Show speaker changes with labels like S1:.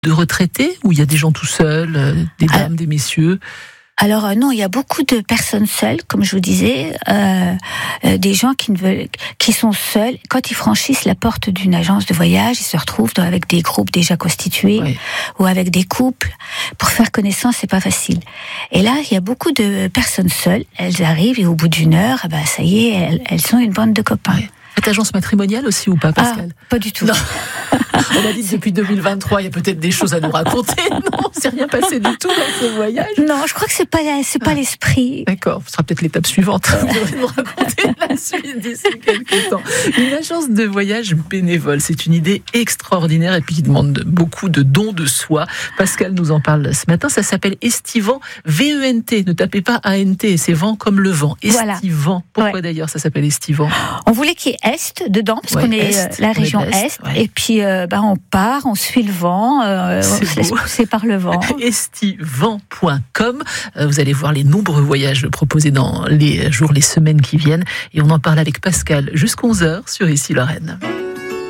S1: de retraités ou il y a des gens tout seuls, des dames, des messieurs?
S2: Alors non, il y a beaucoup de personnes seules, comme je vous disais, des gens qui sont seuls. Quand ils franchissent la porte d'une agence de voyage, ils se retrouvent avec des groupes déjà constitués ou avec des couples. Pour faire connaissance, c'est pas facile. Et là, il y a beaucoup de personnes seules. Elles arrivent et au bout d'une heure, ça y est, elles sont une bande de copains.
S1: Ouais. Cette agence matrimoniale aussi ou pas, Pascal?
S2: Pas du tout.
S1: Non. On a dit que depuis 2023, il y a peut-être des choses à nous raconter. Non, c'est rien passé du tout dans ce voyage.
S2: Non, je crois que c'est pas l'esprit.
S1: D'accord, ce sera peut-être l'étape suivante. Vous devrez nous raconter la suite d'ici quelques temps. Une agence de voyage bénévole, c'est une idée extraordinaire et puis qui demande beaucoup de dons de soi. Pascal nous en parle ce matin. Ça s'appelle Estivant, V-E-N-T. Ne tapez pas A-N-T, c'est vent comme le vent. Estivant. Voilà. Pourquoi d'ailleurs ça s'appelle Estivant?
S2: On voulait qu'il y ait Est dedans, parce qu'on est la région Est. Et puis, on part, on suit le vent, on se laisse pousser par le vent. Estivant.com.
S1: Vous allez voir les nombreux voyages proposés dans les jours, les semaines qui viennent. Et on en parle avec Pascal jusqu'à 11h sur Ici Lorraine.